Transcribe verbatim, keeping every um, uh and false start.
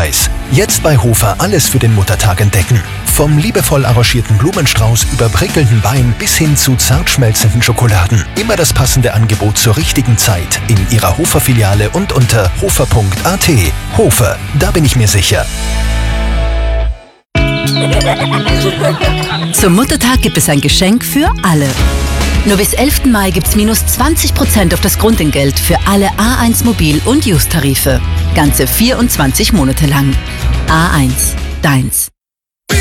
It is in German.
Preis. Jetzt bei Hofer alles für den Muttertag entdecken. Vom liebevoll arrangierten Blumenstrauß über prickelnden Wein bis hin zu zart schmelzenden Schokoladen. Immer das passende Angebot zur richtigen Zeit in Ihrer Hofer-Filiale und unter hofer punkt a t. Hofer, da bin ich mir sicher. Zum Muttertag gibt es ein Geschenk für alle. Nur bis elften Mai gibt's minus zwanzig Prozent auf das Grundentgelt für alle A eins Mobil- und Use-Tarife. Ganze vierundzwanzig Monate lang. A eins, deins.